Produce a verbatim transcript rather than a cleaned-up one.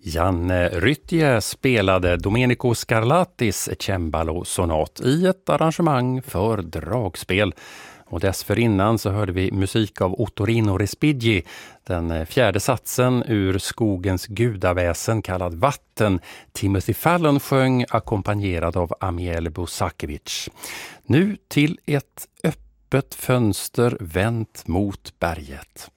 Janne Rytje spelade Domenico Scarlattis cembalo-sonat i ett arrangemang för dragspel. Och dessförinnan så hörde vi musik av Ottorino Respighi, den fjärde satsen ur Skogens gudaväsen kallad Vatten. Timothy Fallon sjöng ackompanjerad av Amiel Busakiewicz. Nu till ett öppet fönster vänt mot berget.